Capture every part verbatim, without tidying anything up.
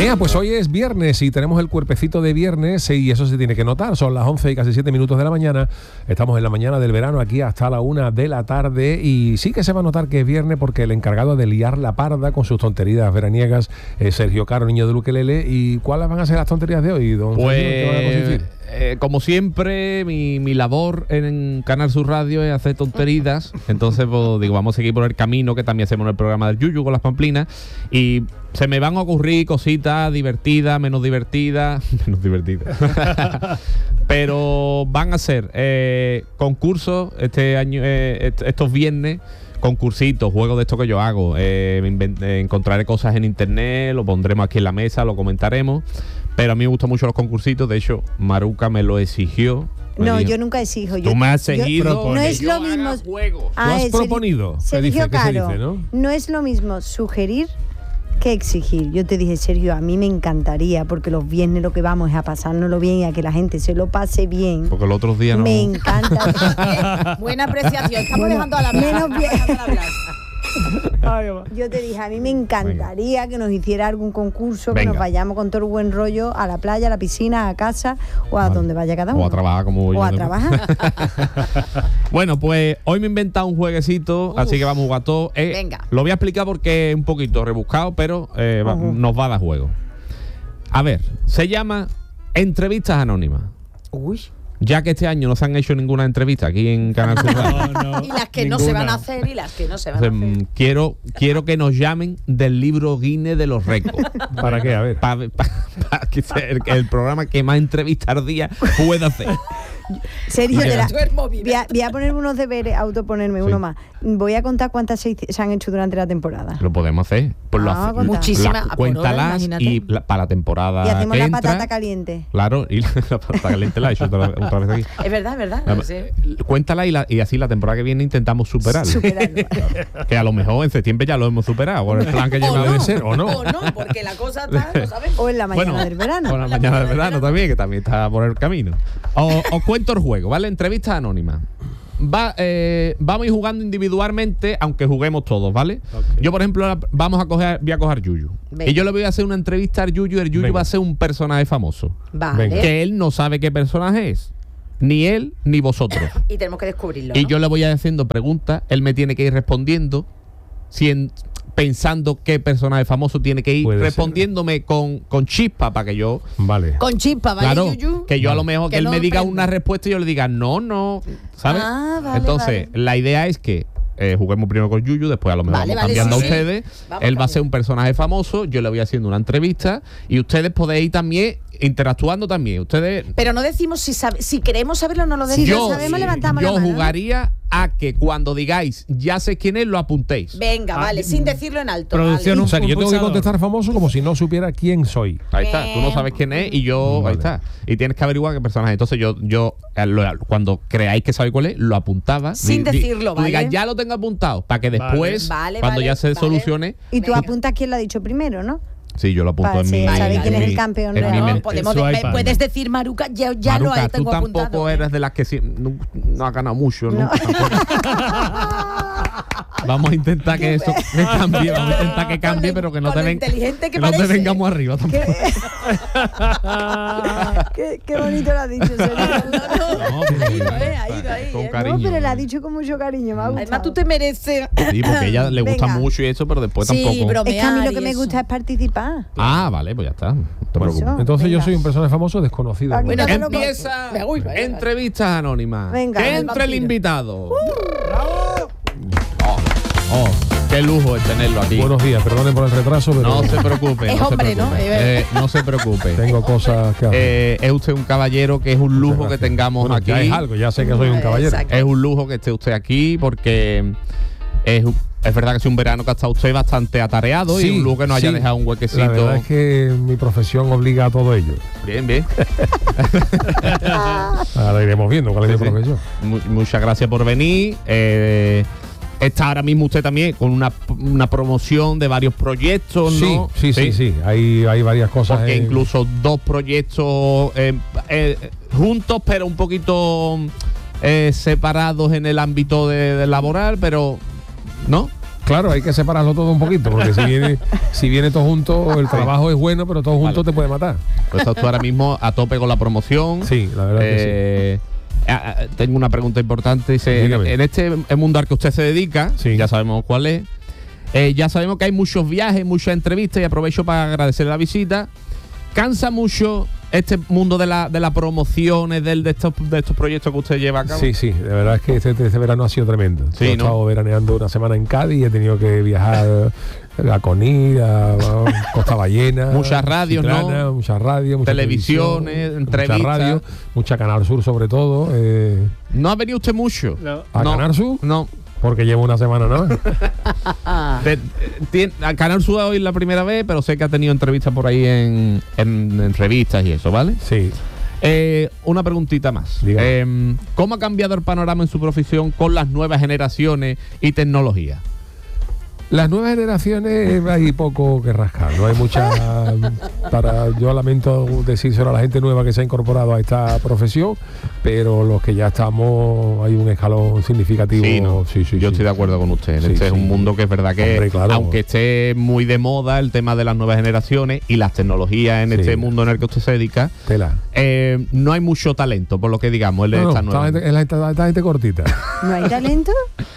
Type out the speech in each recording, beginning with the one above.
Eh, pues hoy es viernes y tenemos el cuerpecito de viernes y eso se tiene que notar. Son las once y casi siete minutos de la mañana. Estamos en la mañana del verano aquí hasta la una de la tarde y sí que se va a notar que es viernes porque el encargado de liar la parda con sus tonterías veraniegas es Sergio Caro, niño del ukelele. ¿Y cuáles van a ser las tonterías de hoy, don Pues, Sergio? ¿Qué van a consistir? Eh, como siempre, mi, mi labor en Canal Sur Radio es hacer tonterías. Entonces, pues, digo, vamos a seguir por el camino que también hacemos en el programa del Yuyu con las Pamplinas. Y se me van a ocurrir cositas divertidas, menos divertidas. menos divertidas. Pero van a ser eh, concursos este año, eh, est- estos viernes. Concursitos, juegos de esto que yo hago. Eh, me invent- eh, encontraré cosas en internet, lo pondremos aquí en la mesa, lo comentaremos. Pero a mí me gustan mucho los concursitos. De hecho, Maruca me lo exigió. Me No, dijo, yo nunca exijo. Yo, Tú me has yo- seguido. no es que lo yo mismo. haga juego. Ah, Tú has eh, Sergio- proponido, se Sergio dice, que se Caro, dice, ¿no? no es lo mismo sugerir que exigir. Yo te dije, Sergio, a mí me encantaría, porque los viernes lo que vamos es a pasárnoslo bien y a que la gente se lo pase bien. Porque los otros días no. Me encanta. Buena apreciación. Estamos Bueno, dejando a la menos bien. hablar. Yo te dije, a mí me encantaría que nos hiciera algún concurso, que Venga. nos vayamos con todo el buen rollo a la playa, a la piscina, a casa o a Vale. donde vaya cada uno. O a trabajar como O yo. a ¿no? trabajar. Bueno, pues hoy me he inventado un jueguecito, Uf. así que vamos a jugar todo. Eh, Venga. Lo voy a explicar porque es un poquito rebuscado, pero eh, va- Ujú. nos va a dar juego. A ver, se llama Entrevistas Anónimas. Uy. Ya que este año no se han hecho ninguna entrevista aquí en Canal Sur Radio. Y las que no se van a hacer y las que no se van a Entonces, hacer. mm, quiero, quiero que nos llamen del libro Guinness de los récords. ¿Para qué? A ver. Para que sea el, el programa que más entrevistas al día pueda hacer. Sergio, Ya. de la- Duermo bien. voy, a, voy a poner unos deberes, autoponerme Sí. uno más. Voy a contar cuántas se, hice- se han hecho durante la temporada. Lo podemos hacer. Pues lo Ah, hace- contar. Muchísimas, la- a por hora, Cuéntalas imagínate. y la- para la temporada Y hacemos que la entra, patata caliente. Claro, y la, la patata caliente la he hecho otra, otra vez aquí. Es verdad, es verdad. Vamos, Sí. Cuéntala y, la- y así la temporada que viene intentamos superarlo. Superarlo. Que a lo mejor en septiembre ya lo hemos superado con el plan que O llevamos. no, debe ser, ¿o no? O no, porque la cosa está, lo sabes. O en la mañana Bueno, del verano. Por la mañana del verano también, que también está por el camino. Os, os cuento el juego, ¿vale? Entrevista anónima. Va, eh, vamos a ir jugando individualmente, aunque juguemos todos, ¿vale? Ok. Yo, por ejemplo, ahora vamos a coger, voy a coger Yuyu. Venga. Y yo le voy a hacer una entrevista al Yuyu. El Yuyu Venga. va a ser un personaje famoso. Vale. Venga. Que él no sabe qué personaje es. Ni él, ni vosotros. Y tenemos que descubrirlo. Y ¿no? yo le voy a ir haciendo preguntas, él me tiene que ir respondiendo, si pensando qué personaje famoso tiene que ir Puede ser. respondiéndome con, con chispa para que yo, Vale. Con chispa, ¿vale, claro, Yuyu? que yo a lo mejor que, Que él no me diga prenda. una respuesta y yo le diga no, no, ¿sabes? Ah, vale, Entonces, vale. la idea es que eh, juguemos primero con Yuyu, después a lo mejor Vale, vamos vale, cambiando sí, a sí. ustedes. Vamos Él va a ser cambiando. un personaje famoso, yo le voy haciendo una entrevista y ustedes podéis ir también interactuando también. Ustedes Pero no decimos si sabe, si queremos saberlo, no lo Si decimos. lo sabemos, levantamos yo la mano, ¿no? jugaría a que cuando digáis ya sé quién es, lo apuntéis. Venga, vale, Ah, sin decirlo en alto. producción, vale. O sea, que yo un tengo que pulsador. contestar famoso como si no supiera quién soy. Ahí está, tú no sabes quién es y yo, Vale. ahí está. Y tienes que averiguar qué personaje. Entonces yo, yo eh, lo- cuando creáis que sabéis cuál es, lo apuntaba. Sin decirlo, tú digas, ¿vale? ya lo tengo apuntado, para que después, Vale, cuando vale, ya se vale. solucione, Y tú Venga. apuntas quién lo ha dicho primero, ¿no? sí, yo lo apunto Para en sí, mi saber en quién es mi- el campeón en mi real. mente. Podemos En su de- iPad. puedes decir, Maruca, ya, ya Maruca, lo tú tengo tampoco apuntado. ¿eh? eres de las que si- no, no has ganado mucho, ¿no? Vamos a intentar que eso que cambie, vamos a intentar que cambie, Con lo- pero que no con te lo ven, inteligente que no te parece. vengamos arriba tampoco. qué, qué bonito lo ha dicho, Sergio. No, Ha ido, eh, ha ido ahí, con eh. cariño. No, pero lo ha dicho con mucho cariño, me ha gustado. Además, tú te mereces. Sí, porque a ella le gusta Venga. mucho y eso, pero después Sí, tampoco. bro. Es que a mí lo que y me eso. gusta es participar. Ah, vale, pues ya está. No te Bueno, preocupes. entonces yo venga. soy un personaje famoso desconocido. Aquí Bueno, no te lo Empieza Me voy, vale, vale. entrevistas anónimas. Venga. que El entre el vampiro. invitado. Oh, oh, qué lujo es tenerlo aquí. Buenos días, perdonen por el retraso, pero No se preocupe. Es no se hombre, ¿no? preocupe. Eh, no se preocupe. tengo cosas que hacer. Eh, es usted un caballero que es un lujo Muchas que gracias. tengamos Bueno, aquí. ya es algo, ya sé que soy un caballero. Exacto. Es un lujo que esté usted aquí porque es, es verdad que es un verano que ha estado usted bastante atareado y Sí, un lujo que nos haya sí. dejado un La huequecito. verdad es que mi profesión obliga a todo ello. Bien, bien. Ahora iremos viendo cuál es Sí, mi sí. profesión. Mu- muchas gracias por venir. Eh, está ahora mismo usted también con una, una promoción de varios proyectos, Sí, ¿no? sí, sí, sí. Hay, hay varias cosas. Porque en- incluso dos proyectos eh, eh, juntos, pero un poquito eh, separados en el ámbito de, de laboral, pero ¿no? Claro, hay que separarlo todo un poquito, porque si viene, si viene todo junto, el trabajo es bueno, pero todo junto Vale. te puede matar. Pues estás tú ahora mismo a tope con la promoción. Sí, la verdad que sí. Eh, a- a- tengo una pregunta importante. Dice, en, Dígame. en este mundo al que usted se dedica, Sí. ya sabemos cuál es, eh, ya sabemos que hay muchos viajes, muchas entrevistas y aprovecho para agradecerle la visita. ¿Cansa mucho este mundo de la, de las promociones, del, de, estos, de estos proyectos que usted lleva a cabo? Sí, sí, de verdad es que este, este verano ha sido tremendo. Sí, Yo he ¿no? estado veraneando una semana en Cádiz y he tenido que viajar a Conil, a, a Costa Ballena. Muchas radios, Chiclana, ¿no? Muchas radios, muchas Televisiones, televisión, entrevistas. Mucha radio, mucha Canal Sur sobre todo. Eh, ¿No ha venido usted mucho? No. ¿A No. Canal Sur? No. Porque llevo una semana, ¿no? Te- tien- a Canal Sur hoy la primera vez, pero sé que ha tenido entrevistas por ahí en, en- en revistas y eso, ¿vale? Sí. Eh, una preguntita más. Dígame. Eh, ¿Cómo ha cambiado el panorama en su profesión con las nuevas generaciones y tecnología? Las nuevas generaciones hay poco que rascar, no hay mucha para yo lamento decírselo a la gente nueva que se ha incorporado a esta profesión, pero los que ya estamos hay un escalón significativo. Sí, ¿no? sí, sí, Yo sí. estoy de acuerdo con usted. Sí, Este es sí. un mundo que es verdad que, Hombre, claro. aunque esté muy de moda el tema de las nuevas generaciones y las tecnologías en Sí. este mundo en el que usted se dedica, Tela. eh, no hay mucho talento, por lo que digamos, en No, no, esta esta nueva- gente- es la, esta- esta gente cortita. ¿No hay talento?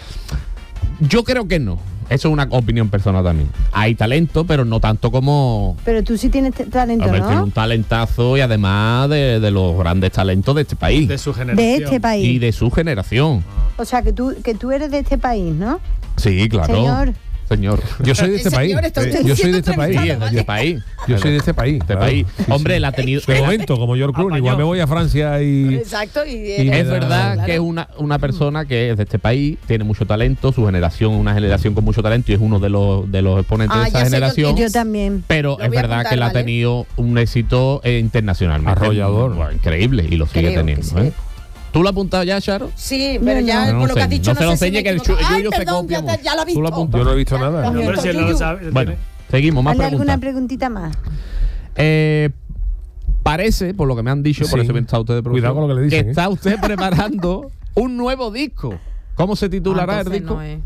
Yo creo que no. Eso es una opinión personal también. Hay talento, pero no tanto como... Pero tú sí tienes t- talento, Hombre, tiene ¿no? un talentazo y además de, de los grandes talentos de este país De su generación. De este país. y de su generación. O sea, que tú, que tú eres de este país, ¿no? Sí, claro. Señor. Señor. Yo soy de este Señor, país. está usted Yo soy de siendo este país. Sí, es de este país. Yo soy de este país. Este claro. país. Sí, sí. Hombre, él ha tenido... De momento, como George Clooney, igual me voy a Francia y Exacto. Y, Y Es me da- verdad claro. que es una, una persona que es de este país, tiene mucho talento, su generación es una generación con mucho talento y es uno de los, de los exponentes Ah, de esa ya sé yo generación. quién Yo también. Pero Lo es voy a verdad apuntar, que él ha ¿vale? tenido un éxito eh, internacionalmente. Arrollador. Bueno, increíble y lo sigue Creo que teniendo. sí. ¿eh? ¿Tú lo has apuntado ya, Charo? Sí, pero No, ya no. por lo que has No dicho se lo sé si enseñe, me que el equivoco. chu- Ay, Yuyu se perdón, copia ya, te- mucho. ya lo he Tú lo visto. apuntas. yo no he visto nada. Ya, A ver si él no lo sabe. Bueno, seguimos, más Hazle alguna preguntas. preguntita más. Eh, parece, por lo que me han dicho, por Sí. eso bien está usted de producción, Cuidado con lo que le dicen, ¿eh? está usted preparando un nuevo disco. ¿Cómo se titulará Ah, el entonces disco? no es.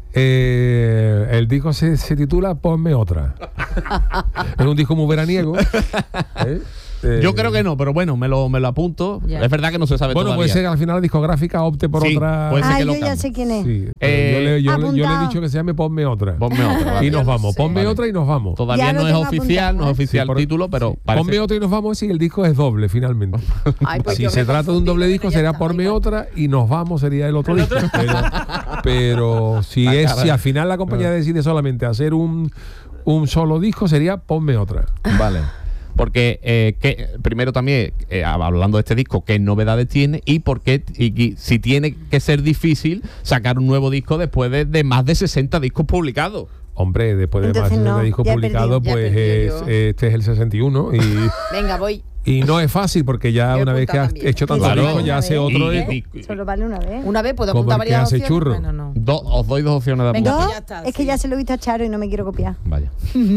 Eh, el disco se, se titula Ponme otra. Es un disco muy veraniego. ¿eh? Eh, Yo creo que no, pero bueno, me lo, me lo apunto. Ya. Es verdad que no se sabe Bueno, puede todavía. ser que al final la discográfica opte por Sí, otra. puede ser Ah, que lo yo ya cambie. sé quién es. Sí. Eh, yo, le, yo, le, yo le he apuntado. dicho que se llame Ponme otra. Ponme otra. Y vale. nos vamos. Ponme Vale. otra y nos vamos. Todavía Ya no lo es tengo oficial, apuntado, no es ¿eh? oficial Sí, por- el título, pero sí. parece... Ponme otra y nos vamos y el disco es doble finalmente. Ay, pues Si yo se me trata de un confundí, doble bueno, disco ya será está, Ponme da igual. otra y nos vamos sería el otro disco. Pero, pero si Ah, es caray. si al final la compañía decide solamente hacer un, un solo disco sería Ponme otra. Vale. Porque eh, que, primero también, eh, hablando de este disco, ¿qué novedades tiene? Y por qué, y, y si tiene que ser difícil sacar un nuevo disco después de, de más de sesenta discos publicados. Hombre, después de Entonces más de no, un disco ya he publicado, perdido, ya he pues perdido es- yo. este es el sesenta y uno y, Venga, voy. y no es fácil porque ya Yo he una vez que has apuntado también. hecho tantos Claro. discos ya hace Una otro vez. disco. Y- Solo vale una vez. Una vez puedo Como apuntar el que varias hace opciones. churro. Bueno, no. Do- os doy dos opciones de Venga, apuntar. pues ya está, Es que sí. ya se lo he visto a Charo y no me quiero copiar. Vaya.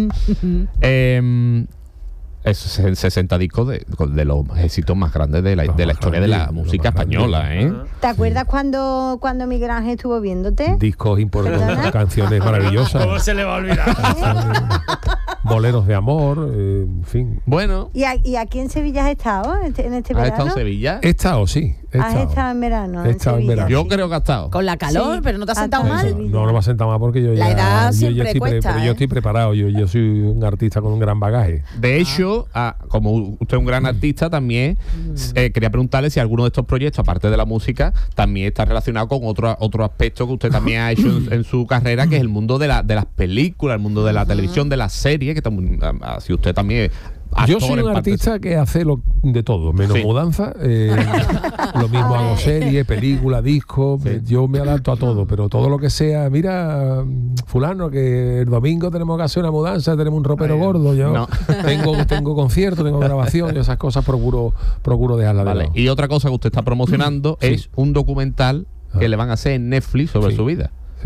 eh, es el sesenta discos de, de los éxitos más grandes de la, Los de la más historia de la grandes, los música más grandes. española, ¿eh? ¿Te acuerdas cuando, cuando Miguel Ángel estuvo viéndote? Discos importantes, ¿Perdona? canciones ¿Cómo maravillosas, se le va a olvidar? boleros de amor, eh, en fin. Bueno, ¿Y, a- ¿Y aquí en Sevilla has estado en este, en este ¿has verano? estado en Sevilla? He estado, sí. He ¿Has estado. estado en verano? He estado en Sevilla? verano. Yo creo que ha estado. Con la calor, Sí. pero no te has Ah, sentado está mal. bien. No, no me ha sentado mal porque yo La ya, edad yo, siempre ya estoy, cuesta, pero ¿eh? yo estoy preparado. Yo, yo soy un artista con un gran bagaje. De hecho, ah, como usted es un gran artista, también eh, quería preguntarle si alguno de estos proyectos, aparte de la música, también está relacionado con otro, otro aspecto que usted también ha hecho en, en su carrera, que es el mundo de, la, de las películas, el mundo de la televisión, de las series, que tam- ah, ah, si usted también... Yo actor soy en un parte- artista que hace lo, de todo, menos Sí. mudanza. eh, lo mismo hago series, películas, discos. me- yo me adapto a todo, pero todo lo que sea, mira, fulano, que el domingo tenemos que hacer una mudanza, tenemos un ropero Ay, gordo. Yo no. tengo, tengo concierto, tengo grabación, y esas cosas procuro, procuro dejarlas de Vale. lado. Y otra cosa que usted está promocionando Sí. es un documental que Ah. le van a hacer en Netflix sobre Sí. su vida. Sí.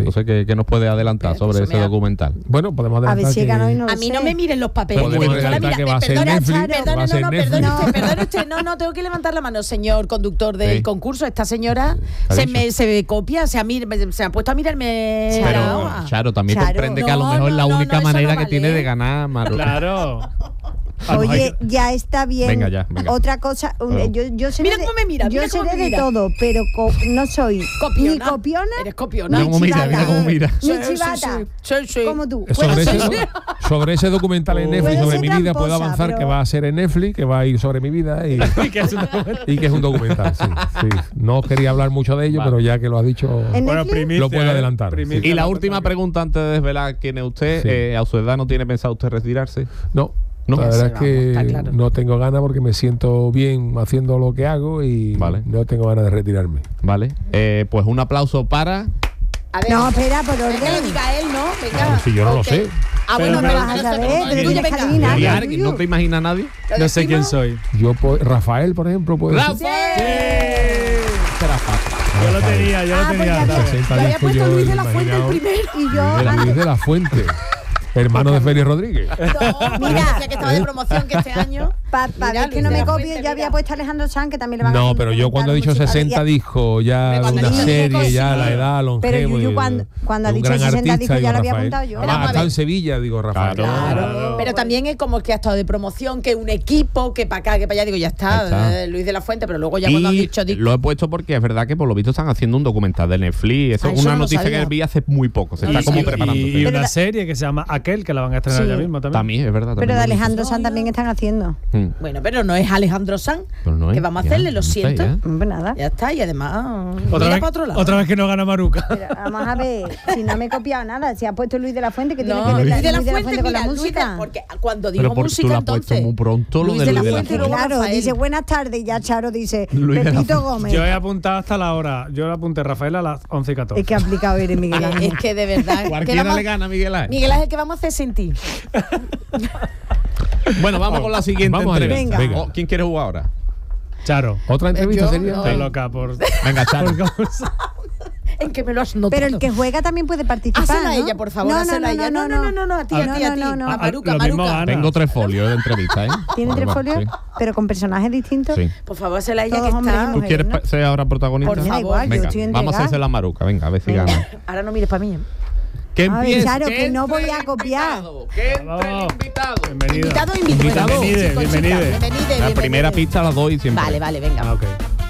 Entonces, ¿qué, qué nos puede adelantar Espera, sobre eso ese me ha- documental? Bueno, podemos A ver adelantar si he ganado y que... no lo A mí sé. no me miren los papeles. Podemos Yo la adelantar mira- que va a ser perdone, Netflix, perdone, va a no, ser no, Netflix. perdone No. usted, perdone usted. No, no, tengo que levantar la mano, señor conductor del Sí. concurso. Esta señora ¿Qué ha se dicho? me, se me copia, se ha, mir- se ha puesto a mirarme Claro. la Pero, hoja. Charo, también Charo. comprende que a lo No, mejor no, la no, única no, eso manera no que tiene vale. de ganar Maru. Claro. A lo mejor hay Oye, que- ya está bien. Venga, ya, venga. Otra cosa, un- Bueno. yo, yo seré Mira de- cómo me mira, yo mira cómo seré me de mira. todo, pero co- no soy Copiona. ni copiona Eres copiona. Mira cómo mira, chivata. mira cómo mira. ni Sí, sí, chivata, sí, sí, sí. como tú. Sobre Puede ese, ser- sobre ese documental en Netflix, Puede sobre ser mi vida, puedo tramposa, avanzar pero- que va a ser en Netflix, que va a ir sobre mi vida y, y que es un documental. y que es un documental. Sí, sí. No quería hablar mucho de ello, Vale. pero ya que lo ha dicho... ¿En Bueno, Netflix? primicia, Lo puedo ¿eh? adelantar, Primicia Y la no última toca. pregunta antes de desvelar quién es usted. Sí. Eh, ¿A su edad no tiene pensado usted retirarse? No, No. la Ya verdad se es va, que está claro. no tengo ganas porque me siento bien haciendo lo que hago y Vale. no tengo ganas de retirarme. Vale. Eh, pues un aplauso para... A ver, No, espera, por que lo orden. diga él, ¿no? Venga. Si yo no lo Ok. sé. Ah, Pero bueno, no no vas a no sé, saber, pero pero tuyo, tienes que venga. adivinar. ¿Y Nada, alguien? tuyo. ¿No te imagina a nadie? ¿Lo No sé quién decimos? soy. Yo, po- Rafael, por ejemplo, puede ser. ¡Rafa! Será fácil. Yo lo tenía, yo Ah, lo pues tenía. ya ¿sabes? está. sesenta Le había discos puesto yo Luis de la Fuente el imaginado. primero. Y yo, Era Luis antes- de la Fuente, hermano de Félix Rodríguez. No, mira, decía que estaba de promoción que este año. para Mira, ver que Luis no de me la copie, Fuente, yo había mira. puesto a Alejandro Sanz, que también le van a No, hacer pero un yo cuando he dicho documental sesenta musical. discos, ya Pero cuando una ha dicho serie, cosas, ya sí. la edad, longevo. Pero Yuyu, y- cuando- cuando ha un dicho gran sesenta artista, discos, ya digo, lo había Rafael. apuntado yo. Además, Vamos a ha estado ver. en Sevilla, digo, Rafael. Claro. Claro. Pero también es como que ha estado de promoción, que un equipo, que para acá, que para allá, digo, ya Ahí está, está. eh, Luis de la Fuente, pero luego ya cuando han Y dicho disco- lo he puesto porque es verdad que por lo visto están haciendo un documental de Netflix. Eso Ah, es eso una no lo noticia sabía. que vi hace muy poco. Se Y- está como y- preparándose. Y, y Pero una la- serie que se llama Aquel, que la van a estrenar Sí. ya mismo también. También, es verdad. Pero también de lo Alejandro No, Sanz no. también están haciendo. dice. Mm. Bueno, pero no es Alejandro Sanz. Pero no es, que vamos a ya, hacerle, lo no sé, siento. ya. Pues nada. Ya está, y además. Otra mira vez, para otro lado. otra vez que no gana Maruca. Pero vamos a ver, si no me he copiado nada, si ha puesto Luis de la Fuente, que tiene No, que ver Luis la- de la Luis Fuente, con la mira, Luis de- música. porque cuando Pero dijo porque tú música lo has puesto entonces. muy pronto, lo Luis de de la Luis de la Fuente y Que luego claro, Rafael. dice buenas tardes y ya Charo dice Luis de la Pepito Fuente. Gómez. Yo he apuntado hasta la hora. Yo le apunté Rafael a las once y catorce. Es que aplicado eres Miguel Ángel. Es que de verdad. ¿qué Cualquiera vamos- le gana a Miguel Ángel. Miguel Ángel, ¿qué vamos a hacer sin ti? Bueno, vamos con la siguiente Vamos allá. entrevista. Venga. Oh, ¿Quién quiere jugar ahora? Charo. Otra entrevista Yo sería. no. Estoy loca por. Venga, Charo. por cómo se- En que me lo has notado. Pero el que juega también puede participar. Házela a ¿no? ella, por favor, No, no, házela no, a ella. no, No, no, no, no, a ti, Ah, a ti, a no, ti. no, no. A Maruca, Lo mismo Maruca. gana. Tengo tres folios de entrevista, ¿eh? ¿Tiene tres Vamos, folios? sí. Pero con personajes distintos. Sí. Por favor, házela a ella Todos que hombres y está. ¿Tú mujeres. quieres ¿no? pa- ser ahora protagonista? Por Me da favor. igual, yo Venga, estoy vamos a hacerse la maruca. Venga, a ver si Venga. gana. Ahora no mires para mí. ¿eh? Que A ver, empiece. Charo, que que no entre voy a el copiar. invitado, Que entre Vamos. el invitado. Bienvenido. Invitado o invitado. Bienvenide, Chicos, chicas, bienvenide. bienvenide, La bienvenide. primera pista la doy siempre. Vale, vale, venga. Ah, ok.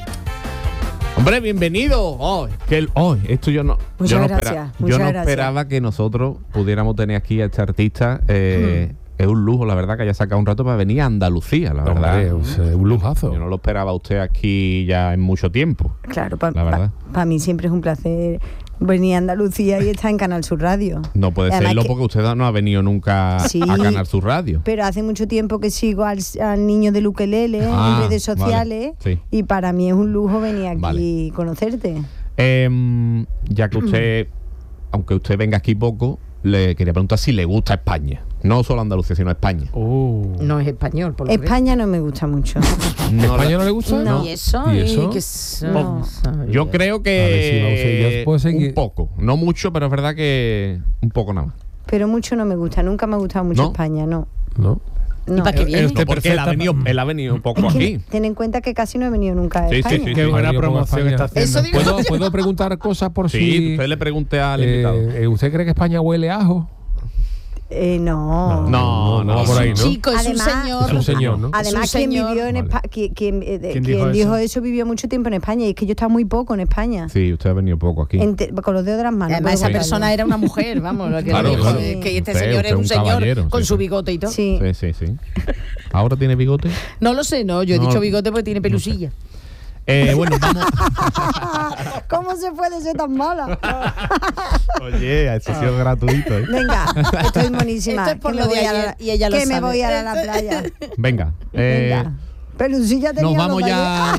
Hombre, bienvenido. Oh, que el- oh, esto yo no. Muchas yo no gracias, espera- muchas yo no gracias. esperaba que nosotros pudiéramos tener aquí a este artista. eh, Es un lujo, la verdad, que haya sacado un rato para venir a Andalucía, la verdad. Hombre, o sea, un lujazo. Yo no lo esperaba a usted aquí ya en mucho tiempo. Claro, para La verdad. mí siempre es un placer venir a Andalucía y estar en Canal Sur Radio. No puede Además serlo que- porque usted no ha venido nunca Sí. a Canal Sur Radio. Pero hace mucho tiempo que sigo al, al niño del ukelele Ah, en redes vale, sociales sí. y para mí es un lujo venir aquí Vale. y conocerte. Em, ya que usted, aunque usted venga aquí poco, le quería preguntar si le gusta España. No solo Andalucía, sino España. Uh. No es español, por lo que veo. España no me gusta mucho. No ¿España le- no le gusta? No. ¿Y eso? ¿Y eso? que es- No. no sabía. Yo creo A ver si vamos a ir. que Yo puedo seguir. un poco, no mucho, pero es verdad que un poco nada más. Pero mucho no me gusta, nunca me ha gustado mucho ¿No? España, no. ¿No. ¿Y No. para qué Eh, viene? usted- No, porque él ha, perfecta- venido, él ha venido un poco Es que aquí. ten en cuenta que casi no he venido nunca a Sí, sí, España. sí, Qué buena Ahora yo pongo promoción España. está haciendo. Eso digo ¿Puedo, yo. ¿Puedo preguntar cosas por Sí, si... usted le pregunte al eh, invitado. eh, ¿Usted cree que España huele a ajo? Eh, no. No, no, va Es por un ahí, ¿no? chico, es Además- un señor. Es un señor, ¿no? Además, Es un quien señor. vivió en Vale. España, quien, quien, eh, de- ¿Quién quien dijo dijo, eso? eso vivió mucho tiempo en España y es que yo estaba muy poco en España. Sí, usted ha venido poco aquí. Ente- con los dedos de las manos. Además, puedo esa contarlo. persona era una mujer, vamos, lo que Claro, le dijo, claro. eh, que este Usted- señor usted es un un señor caballero, con sí, su sí. bigote y todo. Sí. Sí, sí, sí. ¿Ahora tiene bigote? No lo sé, no, yo he No, dicho bigote porque tiene pelusilla. Eh, bueno, vamos. ¿Cómo se puede ser tan mala? Oye, eso ha sido gratuito, ¿eh? Venga, estoy monísima. Esto es por que lo me de voy a ayer la- y ella lo Que me sabe. voy a la playa. Venga. eh, Venga. Pelusilla tenía nos vamos los ya.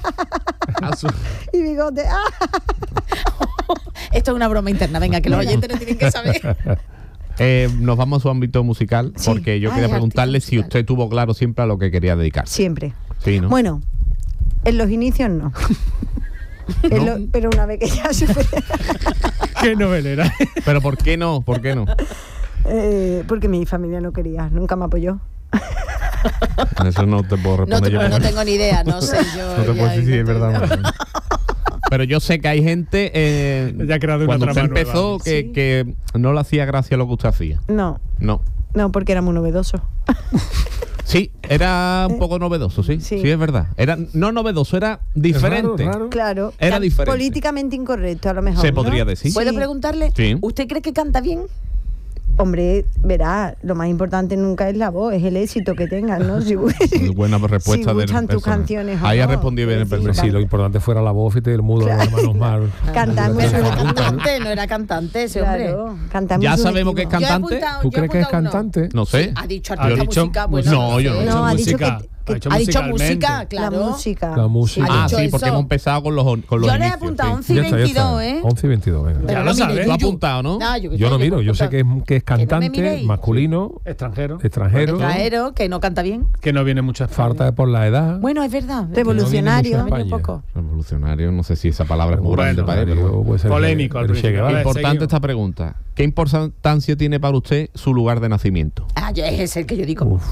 a su- Y bigote. ¡Ah! Esto es una broma interna, venga, que los oyentes no tienen que saber. Eh, nos vamos a su ámbito musical Sí. porque yo Ay, quería artista preguntarle si musical. usted tuvo claro siempre a lo que quería dedicarse. Siempre. Sí, ¿no? Bueno, en los inicios no. En ¿No? lo- pero una vez que ya superé. Qué novelera. Pero ¿por qué no? ¿Por qué no? Eh, porque mi familia no quería, nunca me apoyó. Eso no te puedo No, responder te- yo. no tengo ni idea, no sé yo. No te puedo ya- decir si es verdad o no. Pero yo sé que hay gente eh, Ya ha creado una cuando usted trama nueva. empezó que, Sí. que no le hacía gracia lo que usted hacía. No, No. no, porque era muy novedoso. Sí, era un poco novedoso, sí. Sí, Sí. es verdad. Era no novedoso, era diferente. Raro, raro. Claro. Era Tan diferente. Políticamente incorrecto, a lo mejor. Se ¿no? podría decir. ¿Puedo Sí. preguntarle? Sí. ¿Usted cree que canta bien? Hombre, verá, lo más importante nunca es la voz, es el éxito que tengas, ¿no? Si, Muy buena respuesta si del gustan tus personaje. canciones o Ahí ha no. respondido bien el Es decir, Hombre, personaje. sí, lo importante fuera la voz y el mudo de los hermanos Mar. Cantar muy Pero no era Claro. cantante, no era cantante ese hombre. Claro, cantar muy Ya sabemos que es subjetivo. Yo he cantante. apuntado- ¿Tú yo he crees que es apuntado uno. cantante? No sé. Ha dicho Ha artista dicho música, música. bueno, No, yo no. sé. No, ha dicho música. que- Ha dicho Ha dicho musicalmente. música, claro. La música. La música. Ha Ah, dicho sí, porque eso. hemos empezado con los, con los Yo le he inicios, apuntado sí. once y Ya está, ya está. veintidós, ¿eh? once y veintidós, venga. Ya Pero lo no sabes. mire, Tú has yo- apuntado, ¿no? No, yo, Yo no miro, yo sé he que es, que es Que no me cantante, miréis. masculino, Extranjero. extranjero, Extranjero, que no canta bien. Que no viene mucho a España. falta por la edad. Bueno, es verdad. Revolucionario. No viene mucho a Medio España. poco. Revolucionario, no sé si esa palabra es muy Bueno, grande para él. pero bueno. Puede ser Polémico al el Che principio. Guevara. Vale, Importante seguimos. esta pregunta. ¿Qué importancia tiene para usted su lugar de nacimiento? Ah, ya es el que yo digo. Uf.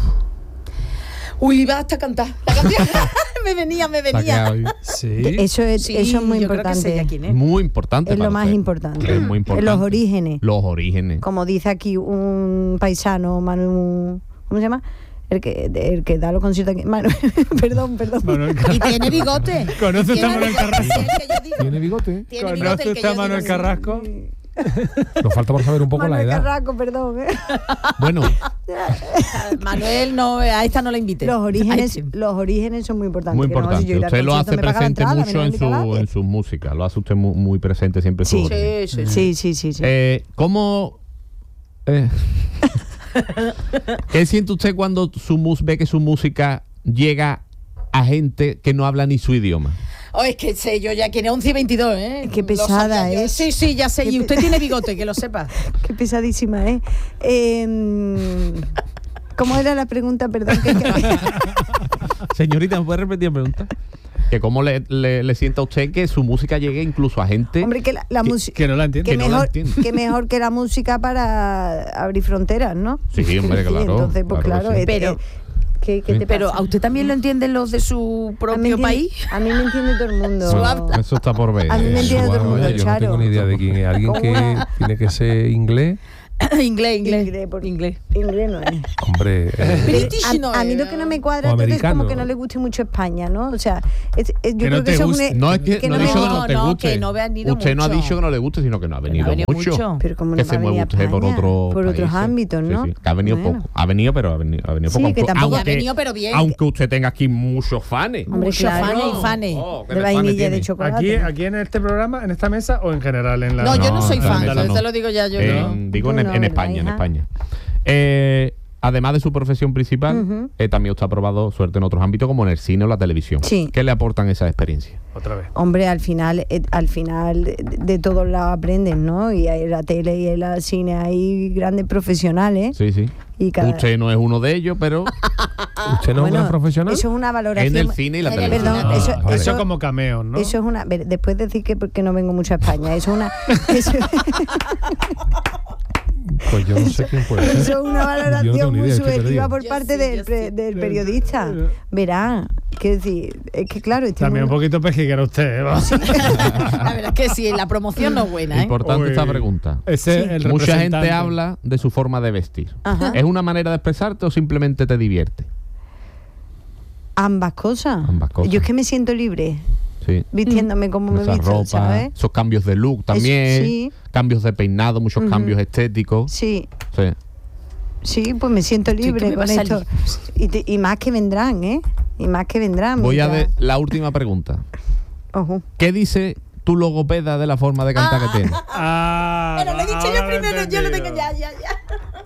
Uy, basta a cantar. La canción. me venía, me venía. Sí. Eso es, Sí, eso es muy yo creo que sé ya importante. quién es. Muy importante. Es lo para más usted. importante. Es muy importante. Los orígenes. Los orígenes. Como dice aquí un paisano, Manu, ¿cómo se llama? El que, el que da los conciertos aquí. Manu, perdón, perdón. Manuel Y Carrasco. tiene bigote. ¿Conoce usted a Tiene Manuel bigote, Carrasco? sí, el que yo digo. ¿Tiene bigote? Tiene bigote, ¿Conoce el que usted a yo Manuel digo. Carrasco? Nos falta por saber un poco Manuel la edad. Carrasco, perdón. ¿eh? Bueno, Manuel, no, a esta no la invite. Los orígenes, Ay, sí. los orígenes son muy importantes. muy que no, si importante. yo ir al Usted lo concierto hace me paga la presente entrada, mucho me en, lo su, invita en sus músicas. Lo hace usted muy, muy presente siempre en Sí. sus orígenes. Sí, sí, sí. Sí, sí, sí, sí. Eh, ¿Cómo... eh, ¿Qué siente usted cuando su mus ve que su música llega a gente que no habla ni su idioma? Oh, es que sé yo ya quién es once y veintidós, ¿eh? Qué Lo pesada sabía yo. es. Sí, sí, ya sé. Qué Y pe- usted tiene bigote, que lo sepa. Qué pesadísima, ¿eh? Eh, ¿Cómo era la pregunta? Perdón. Que, que- Señorita, ¿me puede repetir la pregunta? Que cómo le, le, le sienta a usted que su música llegue incluso a gente... Hombre, que la, la Que- música... Que no la entiende. Que no la mejor, entiende. que mejor que la música para abrir fronteras, ¿no? Sí, hombre, claro, Entonces, pues claro claro. que sí. eh, Pero- eh, ¿qué, qué Sí. te Pero pasa? ¿a usted también lo entienden los de su A mí propio me entiende- país? A mí me entiende todo el mundo. Su Bueno, habla. eso está por ver. A mí me entiende todo el mundo, Vaya, yo no Charo. tengo ni idea de quién es. Alguien que ¿Cómo? tiene que ser inglés. inglés, inglés. Inglés, por- Inglés. Inglés no es. Hombre, eh, British A, no a mí es. lo que no me cuadra O entonces es como americano. que no le guste mucho España, ¿no? O sea, es- es- yo Que creo no que te eso es guste. un... No es que, que no no ha me- dicho que no te no, guste. que no ha venido Usted no ha mucho. dicho que no le guste, sino que no ha venido, ha venido mucho. mucho. Pero como no Que va se a venir mueve a usted por España, otro por otros países. ámbitos, Sí, ¿no? sí, que ha venido Bueno. poco. Ha venido, pero ha venido, ha venido Sí, poco. que Aunque- tampoco- Ha venido, pero bien. Aunque usted tenga aquí muchos fans. Hombre, Muchos claro. fanes y fanes. Oh, ¿qué De de fanes vainilla, de tiene? chocolate. Aquí, aquí en este programa, en esta mesa o en general en la. No, yo no No, soy en la fan, mesa yo no. te lo digo ya yo. En- no. digo en, Tú en no, ¿verdad, España, en hija? España. Eh, además de su profesión principal, Ujú. eh, también usted ha probado suerte en otros ámbitos como en el cine o la televisión. Sí. ¿Qué le aportan esas experiencias? Otra vez. Hombre, al final, eh, al final de, de todos lados aprendes, ¿no? Y en la tele y en el cine hay grandes profesionales. Sí, sí. Y cada- Usted no es uno de ellos, pero ¿usted no es un Bueno, gran profesional? Eso es una valoración. en el cine y la En el televisión. Perdón, Ah, eso, vale. Eso eso, como cameos, ¿no? eso es una. ver, Después decir que porque no vengo mucho a España, eso es una. Eso, Pues yo no sé quién puede ser. eso es una Yo no valoración tengo ni muy idea, estoy subjetiva perdido. por Yo parte sí, del, yo pre- sí. del periodista. Verá, quiero decir, es que claro, este También un mundo- poquito pejiguero usted, ¿eh? Va. La verdad es que sí, la promoción no es buena, ¿eh? Importante Uy. esta pregunta. Ese es el Mucha gente representante. habla de su forma de vestir. Ajá. ¿Es una manera de expresarte o simplemente te divierte? ambas cosas. Ambas cosas. Yo es que me siento libre Sí. vistiéndome como me Esa visto, ropa, ¿sabes? esos cambios de look también, sí. cambios de peinado, muchos Ujú. cambios estéticos. Sí, Sí. sí, pues me siento ¿Qué- qué libre me va con a esto. Y, te- y más que vendrán, ¿eh? Y más que vendrán. Voy a mientras- de la última pregunta. Ojo. ¿Qué dice tu logopeda de la forma de cantar que tiene? Ah, Pero lo he dicho yo ahora lo he primero, yo lo tengo entendido. ya, ya, ya.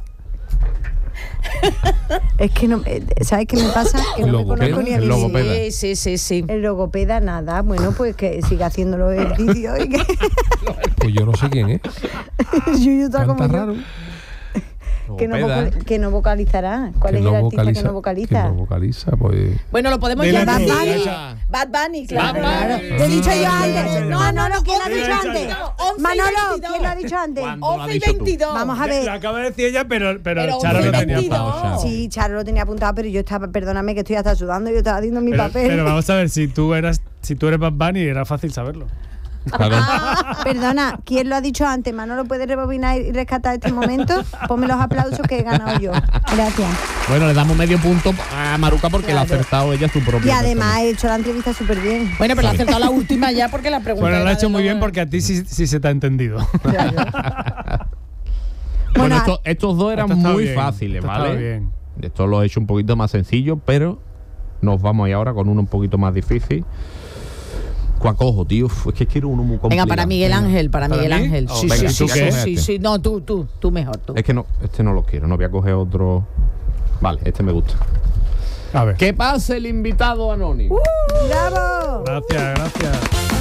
Es que no, eh, ¿sabes qué me pasa? Que no me Logopeda, conozco ni a el mí misma. logopeda. Sí, sí, sí, sí. El logopeda nada, bueno, pues que siga haciendo los ejercicios y que Pues yo no sé quién es. Yuyu está como Canta yo. raro. que, no Logopeda. vocal- que no vocalizará. ¿Cuál es el artista que no vocaliza? Que no vocaliza, pues. Bueno, lo podemos Dile llamar tú, Bad Bunny. Nacha. Bad Bunny, claro. Claro. claro. Lo he dicho yo Ah, antes. no, Manolo, ¿quién lo ha Dile, dicho Nacha. antes? once y Manolo, veintidós. ¿quién lo ha dicho antes? ¿Cuándo lo has once y dicho tú? veintidós. Vamos a Lo ver. acaba de decir ella, pero, pero, Pero Charo lo once y tenía veintidós. apuntado. Sí, Charo lo tenía apuntado, pero yo estaba, perdóname que estoy hasta sudando, yo estaba haciendo mi Pero, papel. pero vamos a ver, si tú eras, si tú eres Bad Bunny, era fácil saberlo. Claro. Perdona, ¿quién lo ha dicho antes? Manolo, ¿puedes rebobinar y rescatar este momento? Ponme los aplausos que he ganado yo. Gracias. Bueno, le damos medio punto a Maruca porque le ha Claro. acertado ella su propio. Y además he hecho la entrevista súper bien. Bueno, pero le ha acertado la última ya porque la pregunta Bueno, lo era ha hecho de muy lo- bien porque a ti sí, sí se te ha entendido. Claro. Bueno, Bueno, estos, estos dos eran Esto está muy bien, fáciles, esto ¿vale? está bien. Esto lo he hecho un poquito más sencillo, pero nos vamos ahí ahora con uno un poquito más difícil. ¿Cuál cojo, tío? Uf, es que quiero uno muy complicado. Venga, para Miguel Ángel, para, ¿Para Miguel mí? Ángel. Oh, Sí, venga, sí, ¿tú sí, qué? sí, sí, sí. No, tú, tú, tú mejor, tú. Es que no, este no lo quiero, no voy a coger otro. Vale, este me gusta. A ver. Que pase el invitado anónimo. ¡Bravo! Gracias, gracias.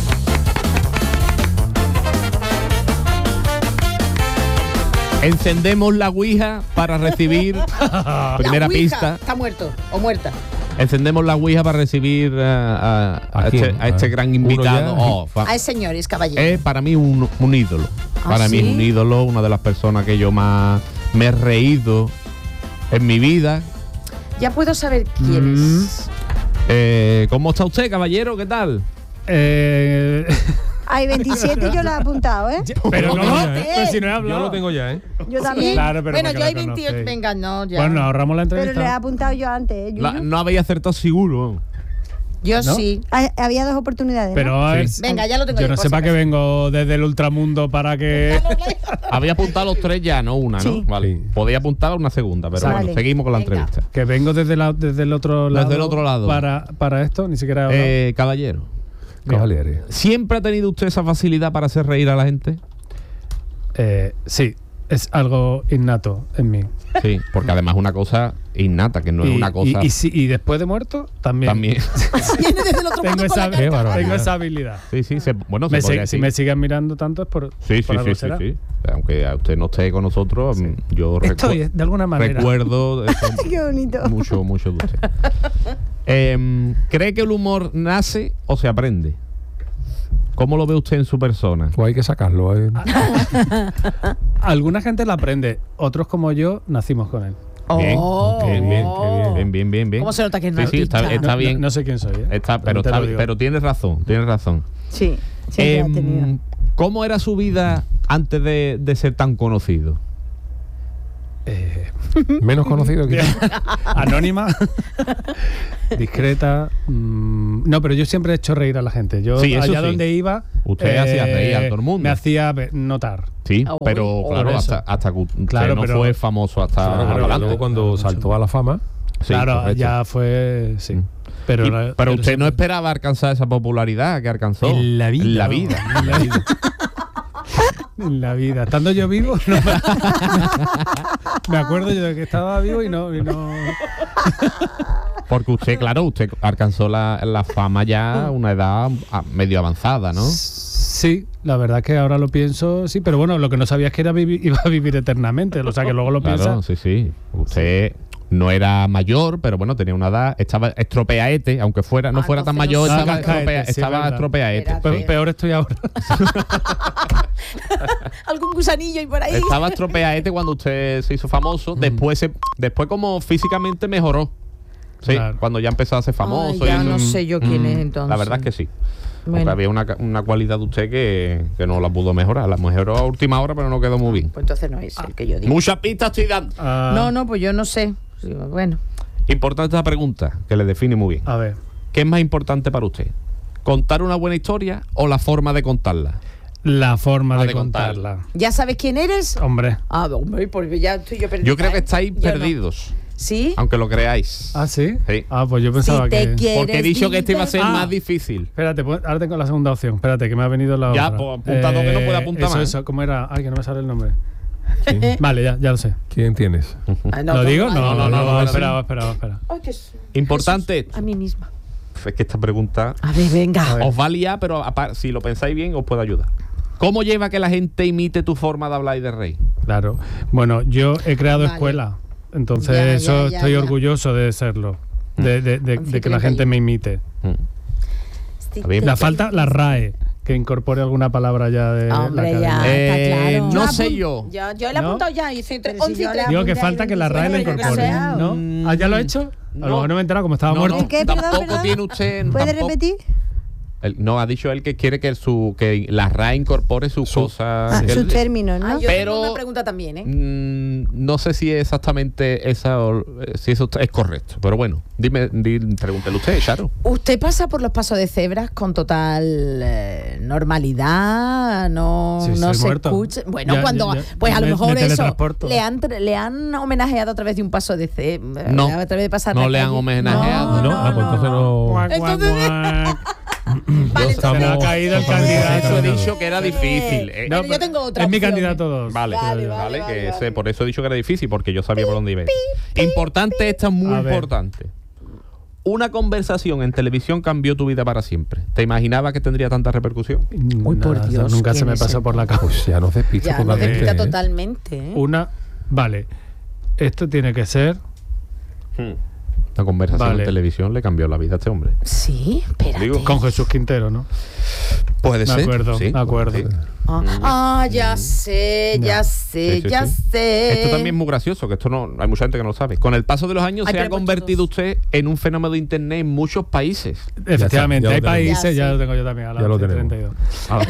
Encendemos la ouija para recibir La primera Ouija pista. Está muerto o muerta. Encendemos la ouija para recibir uh, a, a ¿A este, quién? a este ¿A gran uno invitado. ya? Oh, fa- A ese señores, caballero. es para mí un, un ídolo. ¿Ah, para mí sí? es un ídolo, una de las personas que yo más me he reído en mi vida. Ya puedo saber quién Mm. es. Eh, ¿Cómo está usted, caballero? ¿Qué tal? Eh, Hay veintisiete, yo lo he apuntado, ¿eh? pero no, No, eh, pero si no he Yo hablado. lo tengo ya, ¿eh? Yo también. Claro, pero Bueno, porque yo hay la veintiocho. conocéis. Venga, no, ya. Bueno, ahorramos la Pero le he entrevista. apuntado yo antes, ¿eh, Yuyu? La- no habéis acertado seguro. yo ¿no? sí. Ah, había dos oportunidades, ¿no? Pero a ver, Sí. Venga, ya lo tengo yo yo, no por sé si para qué acaso. vengo desde el ultramundo para que. Había apuntado los tres ya, no una, ¿no? Sí. Vale. Sí. Podía apuntar una segunda, pero Vale. bueno, seguimos con la Venga. entrevista. Que vengo desde, la, desde el otro lado. Desde el otro lado. Para, para esto, ni siquiera he hablado. Eh, caballero, Cavaliere. ¿siempre ha tenido usted esa facilidad para hacer reír a la gente? Eh, sí, es algo innato en mí. Sí, porque además es una cosa innata, que no es y, una cosa y, y sí, y después de muerto, también. también. Viene desde el otro tengo, mundo con esa, la Qué cara. barbaridad. tengo esa habilidad. Sí, sí, se, bueno, se Me podría se- si decir. me siguen mirando tanto es por, Sí, sí, por algo sí, sí, será. sí. Aunque a usted no esté con nosotros, Sí. mm, yo Estoy, recu- de alguna manera. recuerdo eso Qué bonito. mucho, mucho de usted. Em, ¿Cree que el humor nace o se aprende? ¿Cómo lo ve usted en su persona? Pues hay que sacarlo, ¿eh? Alguna gente la aprende, otros como yo nacimos con él. Bien, Oh. bien, bien, bien, bien, bien, bien. ¿Cómo se nota que es un Sí, sí, está, artista? está No- bien. No, no sé quién soy. ¿eh? Está, pero, También te está, lo digo. pero tienes razón, tienes razón. Sí, siempre Em, ha tenido. ¿Cómo era su vida antes de, de ser tan conocido? Eh, Menos conocido que anónima, discreta. mm, no, pero yo siempre he hecho reír a la gente. Yo Sí, eso allá sí. donde iba, Usted hacía reír a todo el mundo. Me hacía ve- notar. Sí, Ah, pero uy, claro, por hasta, eso. hasta que usted Claro, no pero- fue famoso hasta Claro, claro, adelante. luego cuando saltó a la fama. Sí, claro, correcto. ya fue. Sí. Mm. Pero, Y- la- pero usted no siempre- esperaba alcanzar esa popularidad que alcanzó. En la vida. En la ¿no? vida. En la vida. En la vida. Estando yo vivo, no me, me acuerdo yo de que estaba vivo y no. Y no Porque usted, claro, usted alcanzó la, la fama ya a una edad ah, medio avanzada, ¿no? Sí, la verdad que ahora lo pienso, sí, pero bueno, lo que no sabía es que era vivi- iba a vivir eternamente. O sea, que luego lo Claro, piensas. sí, sí. Usted no era mayor, pero bueno, tenía una edad, estaba estropeaete, aunque fuera, no Ah, fuera tan entonces mayor, no sé. estaba, Ah, cascaete, estropea, sí, estaba verdad. estropeaete. Era- Pe- sí. Peor estoy ahora. Algún gusanillo y por ahí. Estaba estropeaete cuando usted se hizo famoso. Después, se, después como físicamente mejoró. Sí, Claro. cuando ya empezó a ser famoso. Ay, ya y eso. no sé yo quién es Mm, entonces. La verdad es que sí. Porque Bueno. había una, una cualidad de usted que, que no la pudo mejorar. La mejoró a última hora, pero no quedó muy bien. Pues entonces no es el que yo digo. Muchas pistas estoy dando. Ah, No, no, pues yo no sé. Sí, bueno. Importante esta pregunta, que le define muy bien. A ver. ¿Qué es más importante para usted? ¿Contar una buena historia o la forma de contarla? La forma Ah, de, de contar. contarla. ¿Ya sabes quién eres? Hombre. Ah, hombre, pues ya estoy yo perdida. Yo creo que ¿eh? estáis Yo no. perdidos, ¿Sí? aunque lo creáis. ¿Ah, sí? Sí. Ah, pues yo pensaba Si te que. quieres Porque he dicho que este iba a ser Ah. más difícil. Espérate, pues, ahora tengo la segunda opción. Espérate, que me ha venido la Ya, otra. pues, apuntado que no puede apuntar eso, más. Eso, ¿cómo era? Ay, que no me sale el nombre. Vale, ya, ya lo sé. ¿Quién tienes? Ah, no, ¿Lo no, digo? ay, No, no, no, no, no, esperaba, esperaba, esperaba. Ay, qué s- Importante. A mí misma. Es que esta pregunta A ver, venga. A ver. os va a liar, pero apar- si lo pensáis bien, os puede ayudar. ¿Cómo lleva que la gente imite tu forma de hablar y de reír? Claro. Bueno, yo he creado Vale. escuela, entonces Ya, ya, eso ya, estoy ya. orgulloso de serlo, de, de- de- de que la gente me imite. Mm. Está bien. La falta la R A E, que incorpore alguna palabra ya de Hombre, la ya, academia. Eh, está claro. no Yo sé apun- yo. Ya, yo le he ¿No? apuntado ya, hice tre- Pero si once y yo tres. la- Digo que apunté falta que la R A E la veintiséis, incorpore, creo que ¿no? sea. ¿Ah, ya lo he hecho? A No. lo mejor no me he enterado, como estaba No, muerto. no, ¿Qué? Perdón, tampoco perdón. tiene usted. ¿Puede tampoco- repetir? Él- no, ha dicho él que quiere que su que la R A E incorpore sus Su- cosas. Ah, que sus él- términos, Ah, ¿no? yo Pero- tengo una pregunta también, ¿eh? Mm, no sé si es exactamente esa o eh, si eso es correcto, pero bueno, dime, di- pregúntele usted, Charo. ¿Usted pasa por los pasos de cebras con total eh, normalidad? No, Sí, no soy se muerto. escucha. Bueno, Ya, cuando. ya, ya. Pues a lo Me- mejor me eso. teletransporto. Le han, tra- le han homenajeado a través de un paso de cebra. No. A través de pasar No la le han calle. homenajeado. No, ah, pues entonces no. Guac, guac, guac. Vale, Estamos- Se me ha caído el Estamos- candidato. Eso he no. dicho que era difícil. eh. Bueno, yo tengo otra Es mi opción, candidato dos. Vale, Vale, vale, vale, vale, que vale. ese- por eso he dicho que era difícil, porque yo sabía por dónde iba. Importante, esta es muy A ver. importante. Una conversación en televisión cambió tu vida para siempre. ¿Te imaginabas que tendría tanta repercusión? Uy, por Nada, Dios, nunca se ¿quién me es pasó el- por la cabeza. Pues ya nos despista Ya, no totalmente. te quita ¿eh? totalmente. ¿eh? Una, vale. Esto tiene que ser. La conversación Vale. en televisión le cambió la vida a este hombre. Sí, espérate. Digo, Con Jesús Quintero, ¿no? Puede Me ser. acuerdo, sí, me acuerdo. sí. Ah, ah, ya sé, ya Ya. sé, Sí, sí, ya sí. sé. Esto también es muy gracioso, que esto no hay mucha gente que no lo sabe. Con el paso de los años Ay, se pero ha he puesto convertido dos. usted en un fenómeno de internet en muchos países. Efectivamente, ya lo hay tenemos. países, Ya ya, sé. lo tengo yo también a la Ya lo once y tenemos. treinta y dos.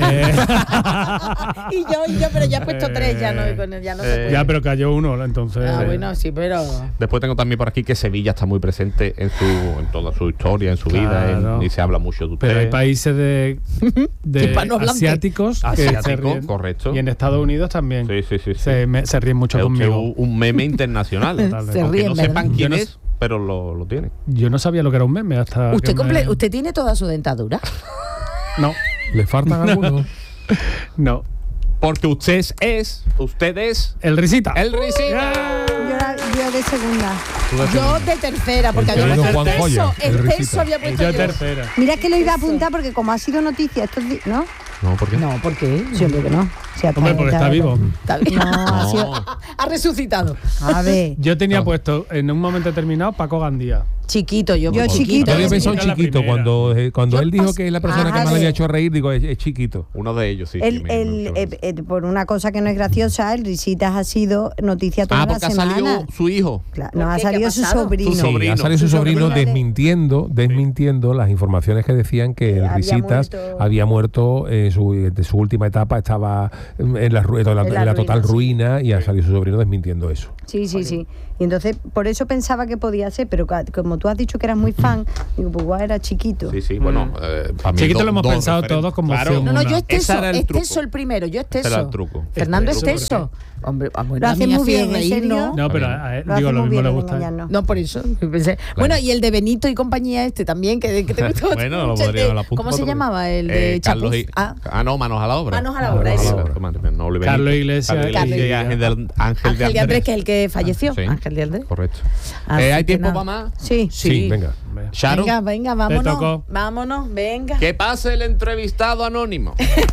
Ah. Eh, Y yo, y yo, pero ya he puesto tres, ya no, Eh, con el- ya no eh, se puede. ya, pero cayó uno, entonces. Ah, eh, bueno, sí, pero. Después tengo también por aquí que Sevilla está muy presente en su en toda su historia, en su vida, en- Claro. y se habla mucho de usted. Pero hay países de, de Hispanohablantes. asiáticos que se Asiático, ríen. correcto. Y en Estados Unidos también. Sí, sí, sí. sí. Se, me- se ríen mucho Es usted conmigo. un, un meme internacional. Totalmente. Se Aunque ríen, no ¿verdad? sepan quién Yo no es, pero lo, lo tiene. Yo no sabía lo que era un meme hasta. ¿Usted, que me- comple- ¿Usted tiene toda su dentadura? No, ¿Le faltan algunos? no. Porque usted es, usted es El risita. el Risita. Yo, la- yo de segunda. Yo de tercera, porque El había trino puesto Juan el Joya, peso, el el risita. peso había puesto Yo yo. tercera. Mira que lo iba a Eso. apuntar porque como ha sido noticia estos días, ¿no? No, ¿por qué? No, ¿por qué? Siempre que no. Si hasta- Hombre, porque está vivo. Está bien. No, ha sido- No. Ha resucitado. A ver. Yo tenía No. puesto en un momento determinado Paco Gandía. Chiquito, yo. Yo muy chiquito. Yo había Yo pensado en era la chiquito. primera. Cuando, eh, cuando Yo él dijo pas- que es la persona Ajá, que más le había sí. hecho reír, digo, es, es chiquito. Uno de ellos, sí. El, sí, me- el- me- me- eh, eh, por una cosa que no es graciosa, el Risitas ha sido noticia toda Ah, la porque ha semana. salido su hijo. Claro, ¿Por no, ha qué? ¿Qué ha salido su pasado? sobrino. Su Sí, sobrino. ha salido su Su sobrino sobrino de- desmintiendo, desmintiendo las informaciones que decían que el había Risitas muerto. había muerto en su, de su última etapa, estaba en la, ru- en la- En la en la total ruina, ruina y ha salido su sobrino desmintiendo eso. Sí, sí, sí. Y entonces, por eso pensaba que podía ser, pero ca- como tú has dicho que eras muy fan, digo, pues igual era chiquito. Sí, sí, bueno, eh, para mí Chiquito do- lo hemos dos pensado referentes. todos como Claro. opción No, no, yo Una. esteso, Ese era el truco. esteso el primero, yo esteso. Ese era el truco. Fernando Esteso, Esteso. Hombre, ah, bueno, Lo a hace mí me muy hacía bien, ¿en reír, serio? ¿no? No, pero bien. a él, Lo hace digo, lo muy mismo bien le en gusta. engañarnos. No, por eso. yo pensé- Bueno, y el de Benito y compañía este también, que, que te gustó. Bueno, lo mucho, el podría de- haber apuntado ¿Cómo se otro. llamaba? El de Eh, Chapuz. Carlos I- Ah, ah, no, Manos a la obra. Manos a la obra, Manos a la eso. obra. Madre, no, Oliver Carlos Benito. Iglesias Carlos Carlos Iglesias y Ángel de, Ángel Ángel de Andrés, que es el que falleció. Sí. Ángel de Andrés. Correcto. Así Eh, ¿Hay que tiempo nada. para más? Sí. Sí, venga. Charo, Venga, venga, tocó. vámonos. Vámonos, venga. que pase el entrevistado anónimo.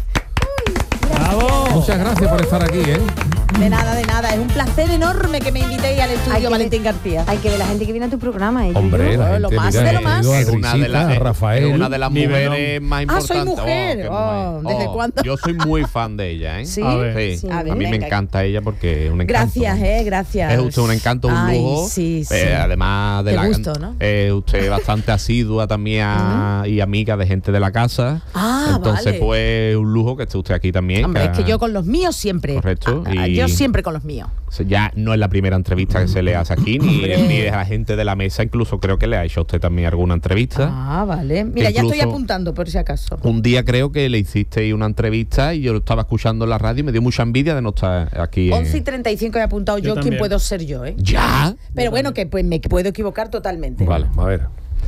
¡Bravo! Muchas gracias por estar aquí, ¿eh? De nada, de nada. Es un placer enorme que me invitéis al Hay estudio que Valentín ver- García. Hay que ver la gente que viene a tu programa. ¿eh? Hombre, Yo- la lo gente, más mira, de lo he más. ido a Es una de Risita, las a Rafael. es una de las Nivelón. mujeres más Ah, soy importantes. mujer. qué Oh, mujer. ¿desde Oh, cuándo? Yo soy muy fan de ella, ¿eh? Sí. A ver. Sí. Sí. A, A ver, mí me venga. encanta ella porque es un encanto. Gracias, eh, gracias. Es usted un encanto, un Ay, lujo. sí, sí. Eh, además de Qué la gusto, ¿no? eh, usted es bastante asidua también a- y amiga de gente de la casa. Ah, Entonces, vale. pues, un lujo que esté usted aquí también. Hombre, es que ha- yo con los míos siempre. Correcto, Ah, ah, y- Yo siempre con los míos. Ya no es la primera entrevista que se le hace aquí, ni, Hombre. ni de la gente de la mesa. Incluso creo que le ha hecho a usted también alguna entrevista. Ah, vale. Mira, ya estoy incluso- apuntando por si acaso. Un día creo que le hicisteis una entrevista y yo lo estaba escuchando en la radio y me dio mucha envidia de no estar aquí. en- once y treinta y cinco he apuntado yo, Yo quién también. puedo ser yo, ¿eh? ¿Ya? Pero bueno, que pues me puedo equivocar totalmente. Vale, a ver.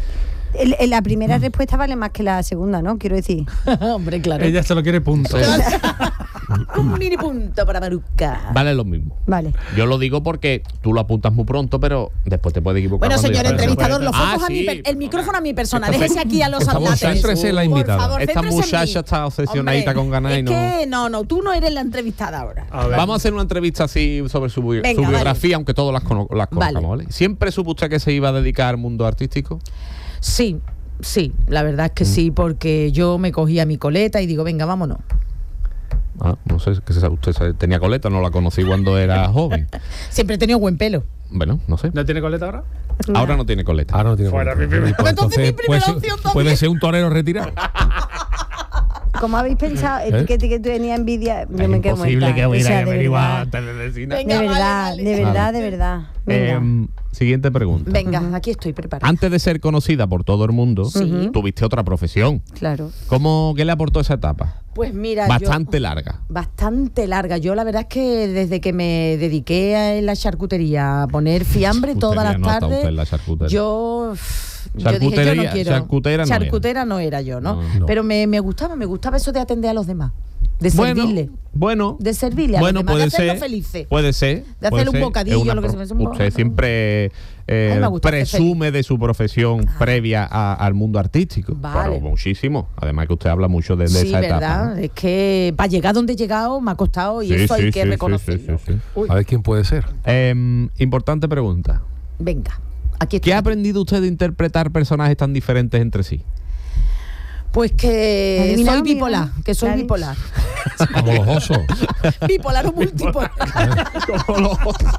El- el- la primera respuesta vale más que la segunda, ¿no? Quiero decir. Hombre, claro. Ella se lo quiere punto. Un mini punto para Maruca. Vale lo mismo. Vale. Yo lo digo porque tú lo apuntas muy pronto, pero después te puedes equivocar. Bueno, cuando señor ya- entrevistador, los Ah, focos a mi sí. per- el micrófono a mi persona. Déjese aquí a los Esta atlates. céntrese en la Por invitada. favor, Esta céntrese en muchacha mí. está obsesionadita Hombre, con ganar y es no- que no, no, tú no eres la entrevistada ahora. A ver. Vamos a hacer una entrevista así sobre su, bi- Venga, su biografía, vale. aunque todos las, cono- las conozcamos, Vale. ¿vale? ¿Siempre supo usted que se iba a dedicar al mundo artístico? Sí, sí, la verdad es que Mm. sí, porque yo me cogía mi coleta y digo, venga, vámonos. Ah, no sé, que se- usted sabe, tenía coleta, no la conocí cuando era joven. Siempre he tenido buen pelo. Bueno, no sé. ¿No tiene coleta ahora? Ahora no tiene coleta. Ahora no tiene Fuera, coleta. mi primera- Pues Entonces, mi primera puede ser- opción también. puede ser un torero retirado. ¿Cómo habéis pensado? ¿Eh? Que, que tú tenías envidia. Yo Es me quedo imposible muerta. que O hubiera sea, de averiguado verdad. antes de decir nada. Venga, De vale, verdad, vale. de verdad, de verdad. Venga. Em, siguiente pregunta. Venga, aquí estoy preparada. Antes de ser conocida por todo el mundo, Sí. tuviste otra profesión. Claro. ¿Cómo, ¿Qué le aportó esa etapa? Pues mira, Bastante yo, larga. Bastante larga. Yo la verdad es que desde que me dediqué a en la charcutería a poner fiambre todas las Charcutería, no está tardes, usted en la charcutería. yo, yo dije, yo no Charcutería- quiero. charcutera no era. Charcutera no era yo, ¿no? No, no. Pero me, me gustaba, me gustaba eso de atender a los demás, de Bueno, servirle. bueno, De servirle a bueno, los demás, puede de hacerlos ser, felices. puede ser, De puede hacerle un ser. bocadillo, Es una lo que pro- se me- un Usted bo- siempre eh, A mí me gusta hacer presume de su profesión previa a- al mundo artístico. Vale. Pero muchísimo. Además que usted habla mucho de, de Sí, esa etapa. verdad. ¿no? Es que para llegar donde he llegado me ha costado y Sí, eso hay sí, que sí, sí, reconocerlo. sí, sí, sí. Uy, A ver quién puede ser. Em, importante pregunta. venga, aquí estoy. ¿Qué ha aprendido usted de interpretar personajes tan diferentes entre sí? Pues que Adivina, soy amiga. bipolar, que soy Dale. bipolar. Como los osos. Bipolar o multipolar. Como los osos.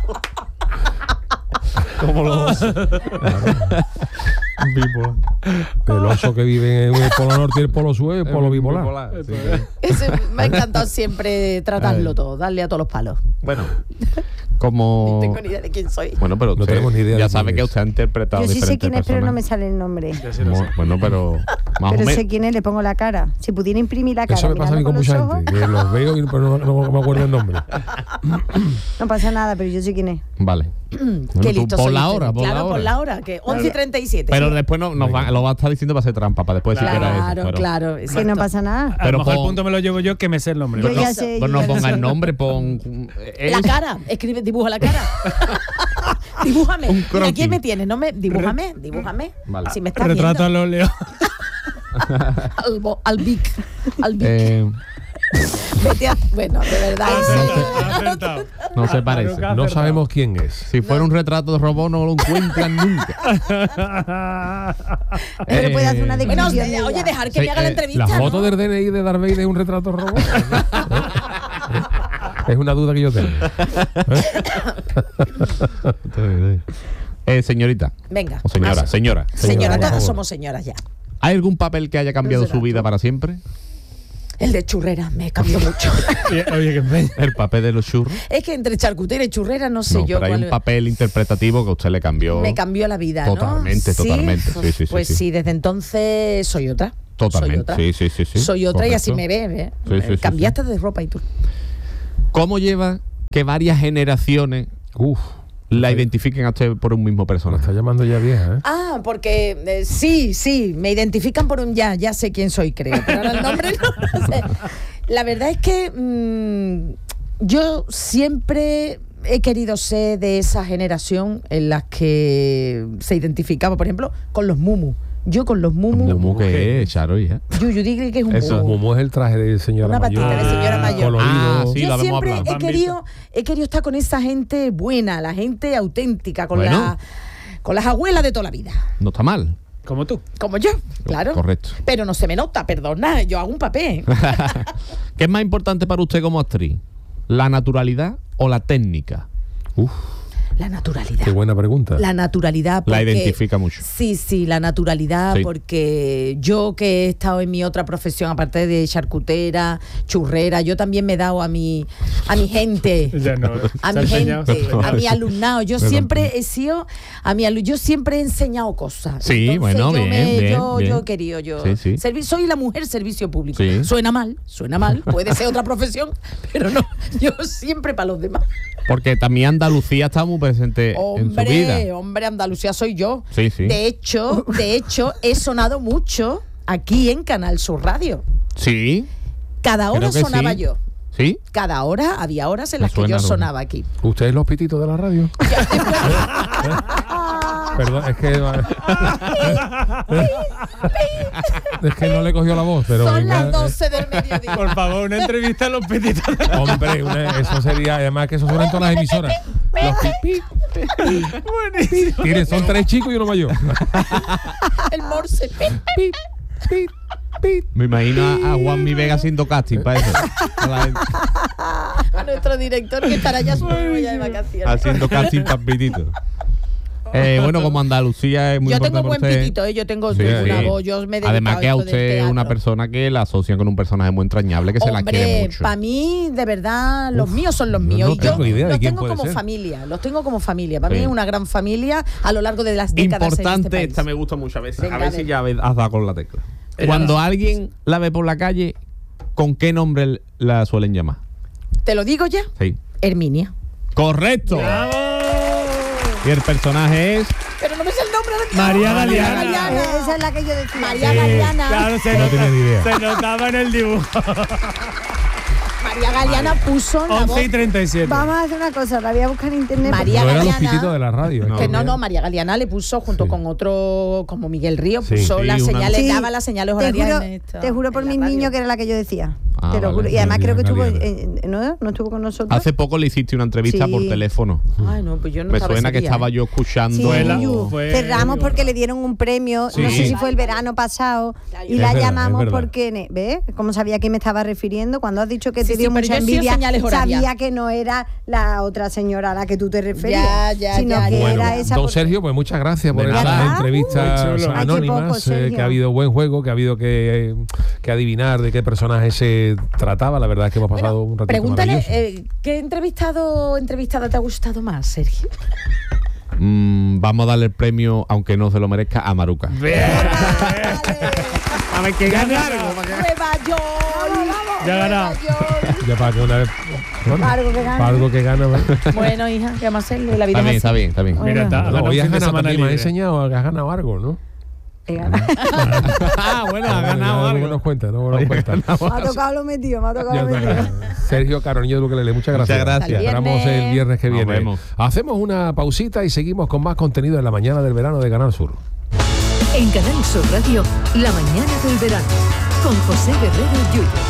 Como los osos. El oso que vive en el polo norte y el polo sur es el polo bipolar. Sí. Ese me ha encantado siempre tratarlo todo, darle a todos los palos. Bueno, como... No tengo ni idea de quién soy. Bueno, pero No usted tenemos ni idea ya de sabe quién que es. usted ha interpretado Yo sí sé diferentes quién es, pero no me personajes. sale el nombre. Mo- Bueno, pero más Pero o sé menos. quién es, le pongo la cara. Si pudiera imprimir la cara, Eso me pasa a mí mirando con con mucha los ojos, gente. Que los veo y pero no, no me acuerdo el nombre. no pasa nada, pero yo sé quién es. Vale. Qué Bueno, tú listo pon soy la usted. hora, pon Claro, la hora. por la hora, que once y treinta y siete. Pero sí. después no, nos va, lo va a estar diciendo para hacer trampa, para después decir que era eso. Claro, Pero, claro. Que exacto. no pasa nada. A Pero lo mejor pon- el punto me lo llevo yo, que me sé el nombre. Yo ¿no? ya sé. Pues yo no ya ponga sé. el nombre, pon. La es- cara, escribe, dibuja la cara. Dibújame. Un Mira, croquis. ¿quién me tienes? No me, dibújame, dibújame. Vale. Si me estás Retrato viendo. al óleo. Al, bo- al Vic. Al Vic. eh, Vete a- bueno, de verdad. Ha acertado. no se parece. Nunca ha No acertado. sabemos quién es. Si fuera un retrato de robot, no lo encuentran nunca. Pero puede hacer una Eh, Bueno, descripción de oye, ella. dejar que Sí, me haga la eh, entrevista. La foto ¿no? del D N I de Darth Vader es un retrato robot. Es una duda que yo tengo. Eh, señorita. Venga. O señora, vamos. señora. Señora, Señora, por todas favor. somos señoras ya. ¿Hay algún papel que haya cambiado Pero su será vida tú. para siempre? El de churrera me cambió mucho. Oye, oye, que empeño. ¿El papel de los churros? Es que entre charcutera y churrera no sé No, yo pero hay cuál un papel interpretativo que a usted le cambió. me cambió la vida, ¿no? Totalmente, totalmente. Sí, sí, sí, Pues sí. sí, desde entonces soy otra. Soy Totalmente. otra. Sí, sí, sí, sí. Soy otra y así Correcto. me ves, ¿eh? Sí, sí, sí, Cambiaste de ropa y tú. ¿Cómo lleva que varias generaciones Uf, la identifiquen a usted por un mismo me personaje? está llamando ya vieja, ¿eh? Ah, porque eh, sí, sí, me identifican por un ya, ya sé quién soy, creo. Pero ahora el nombre no lo sé. La verdad es que mm, yo siempre he querido ser de esa generación en las que se identificaba, por ejemplo, con los mumu. Yo con los mumu, ¿Cómo que es, Charo, hija? yo, yo digo que es un Eso. mumu. Momo es el traje de señora Una mayor. patita de señora mayor. Colorido. Ah, sí, lo Yo habíamos siempre hablado. he Bambita. querido, he querido estar con esa gente buena, la gente auténtica, con, Bueno. la, con las abuelas de toda la vida. No está mal. Como tú. Como yo, claro. Correcto. Pero no se me nota, perdona, yo hago un papel. ¿Qué es más importante para usted como actriz? ¿La naturalidad o la técnica? Uf, La naturalidad. qué buena pregunta. La naturalidad. La porque- identifica mucho. Sí, sí, la naturalidad, Sí. porque yo que he estado en mi otra profesión, aparte de charcutera, churrera, yo también me he dado a mi, a mi gente. Ya no. A se ha mi enseñado, se ha gente, enseñado. a mi alumnado. Yo Perdón. siempre he sido, a mi alu- yo siempre he enseñado cosas. Sí, bueno, yo bien, bien, yo, bien. yo he querido, yo. Sí, sí. servi- soy la mujer servicio público. Sí. Suena mal, suena mal, puede ser otra profesión, pero no, yo siempre para los demás. Porque también Andalucía está muy presente en su vida. Hombre, hombre, Andalucía soy yo. Sí, sí. De hecho, de hecho, he sonado mucho aquí en Canal Sur Radio. Sí. Cada hora Creo que sonaba sí. yo. ¿Sí? Cada hora, había horas en Me las que suena, yo ¿no? sonaba aquí. ¿Usted es los pititos de la radio? Perdón, es que... es que no le cogió la voz, pero... Son igual, las doce del mediodía. Por favor, una entrevista a los petitos. eh, hombre, una- eso sería... Además que eso suena en todas las emisoras. Los pi, pi. Buenísimo. Tiene- son tres chicos y uno mayor. El morse. Pi, pi, pi. Me imagino a, a Juan Mi Vega haciendo casting para eso. A la gente A nuestro director que estará ya subido ya de vacaciones. haciendo casting para pititos. Eh, bueno, como Andalucía es muy Yo importante tengo buen para usted. pitito, ¿eh? Yo tengo Sí, una sí. voz, yo me he dedicado Además que a esto del usted es una teatro. persona que la asocian con un personaje muy entrañable que se la quiere Hombre, mucho. para mí, de verdad, los míos son los yo míos. no y yo tengo idea de los quién tengo puede como ser. familia, los tengo como familia. Para Sí. mí es una gran familia a lo largo de las décadas en Importante, este país. esta me gusta mucho. A ver, si- Venga, a ver a si ver. ya ve- has dado con la tecla. Cuando alguien la ve por la calle, ¿con qué nombre la suelen llamar? ¿Te lo digo ya? Sí. Herminia. ¡Correcto! Y el personaje es... Pero no me sé el nombre de María María Galeana. Galeana. Eh, Esa es la que yo decía. María Sí, Galeana. claro, se, No nota- tiene ni idea. se notaba en el dibujo. María Galeana puso la voz. once y treinta y siete. Vamos a hacer una cosa, la voy a buscar en internet. María No eran los Galeana. pititos de la radio. es No. Que no, que- no, María Galeana le puso junto Sí. con otro, como Miguel Río, Sí. puso Sí, las una- señales, Sí, daba las señales te horarias juro, en esta- te juro por en la mis radio. niños que era la que yo decía. Ah, te lo vale. juro. Y además creo que estuvo, Galeana. eh, ¿no? ¿No estuvo con nosotros? Hace poco le hiciste una entrevista Sí. por teléfono. Ay, no, pues yo no Me estaba suena ese que día, estaba ¿eh? yo escuchando... Sí, Fue la- Yuyu. fue- cerramos porque le dieron un premio, Sí. no sé si Sí. fue el verano pasado, y Es la verdad, llamamos es verdad. porque, ne- ¿ves? Como sabía a qué me estaba refiriendo, cuando has dicho que Sí, te sí, dio pero mucha yo he sido envidia, señales horarias. sabía que no era la otra señora a la que tú te referías, Ya, ya, sino ya, que ya. Bueno, era esa. don porque- Sergio, pues muchas gracias por De estas nada. entrevistas Muy chulo. Ay, qué anónimas, poco, eh, Sergio. que ha habido buen juego, que ha habido que, que adivinar de qué personaje se trataba. La verdad es que hemos pasado un ratito Pregúntale, maravilloso. eh, ¿qué entrevistado o entrevistada te ha gustado más, Sergio? Mm, vamos a darle el premio, aunque no se lo merezca, a Maruca. A ver, que gane algo. Nueva York. Ya ha ganado. Ya para que una vez. Bueno, Para algo que gana. para algo que gana. ¿vale? Bueno, hija, ¿qué vamos a hacerle? La vida Está bien, es está así. bien, está bien. Mira, está, ha No, ganado hoy un has fin de ganado semana también, me has libre. enseñado que has ganado algo, ¿no? He ganado. Ah, bueno, ha No, ganado no, algo. No nos cuenta, no nos cuenta. Me ha tocado lo metido, me ha tocado Ya lo está. metido. Sergio Caronillo de Ukelele, muchas gracias. Muchas gracias. Hasta el Esperamos viernes. el viernes que Nos viene. vemos. Hacemos una pausita y seguimos con más contenido en la mañana del verano de Canal Sur. En Canal Sur Radio, la mañana del verano, con José Guerrero Yuyu.